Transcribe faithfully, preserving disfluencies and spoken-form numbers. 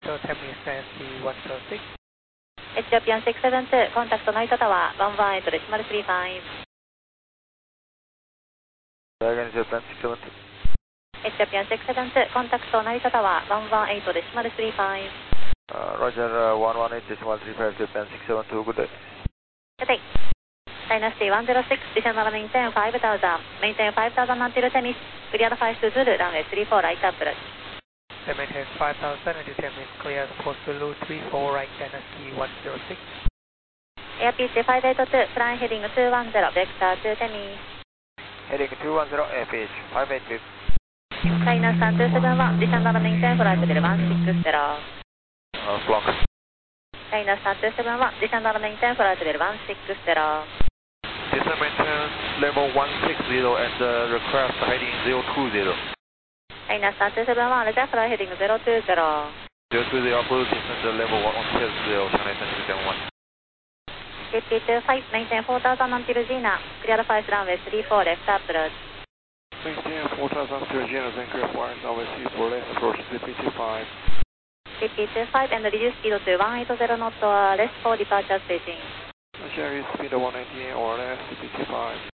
So Tampines N S C one zero six. Ethiopian six seven two, contact Narita Tower, one one eight decimal three five. Again, Ethiopian six seven two. Ethiopian six seven two, contact Narita Tower, one one eight decimal three five. Uh, Roger, uh, one one eight decimal three five, Ethiopian six seven two, good day. Good day. Dynasty one zero six, December maintain five thousand, maintain five thousand until tennis, clear five to Zulu, runway three four right approach. Maintain five thousand and determine clear for Zulu three four right N S C one zero six. Air P C five eight two, flying heading two one zero, vector to tennis. Heading two one zero, A P H five eight two. China Sun two seven one, December maintain flight level one six zero. Uh, block. China Sun two seven one, December maintain flight level one six zero. Descend maintain level one six zero and uh, request heading zero two zero. China Sun two seven one, reserve flight heading zero two zero. zero two zero, approach descend level one one zero, China two seven one. G P two five, maintain four thousand until Gina, clear five runway three four left approach. Maintain four thousand until Gina, then clear five runway three four left approach G P two five. G P two five and reduce speed to one eighty knot or less for departure staging. Cherry speed one eighty or less, G P two five.